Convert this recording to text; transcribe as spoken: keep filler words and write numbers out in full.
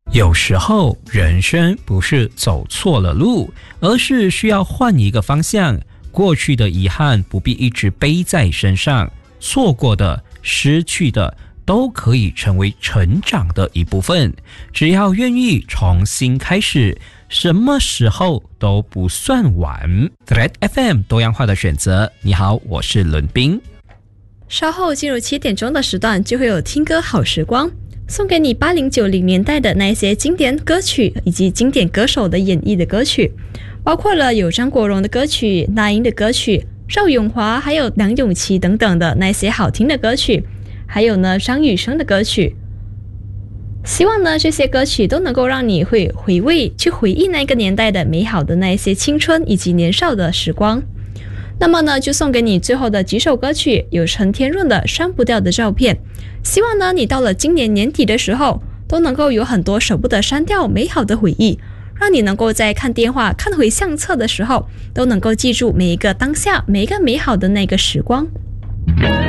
有时候人生不是走错了路，而是需要换一个方向。过去的遗憾不必一直背在身上，错过的、失去的都可以成为成长的一部分。只要愿意重新开始，什么时候都不算晚。 Thread F M 多样化的选择。你好，我是伦斌。 稍后进入七点钟的时段，就会有听歌好时光，送给你八零九零年代的那些经典歌曲以及经典歌手的演绎的歌曲，包括了有张国荣的歌曲、那英的歌曲、邵咏华还有梁咏琪等等的那些好听的歌曲，还有呢张雨生的歌曲。希望呢这些歌曲都能够让你会回味去回忆那个年代的美好的那些青春以及年少的时光。那么呢就送给你最后的几首歌曲，有陈天润的《删不掉的照片》。希望呢你到了今年年底的时候都能够有很多舍不得删掉美好的回忆，让你能够在看电话看回相册的时候都能够记住每一个当下每一个美好的那个时光。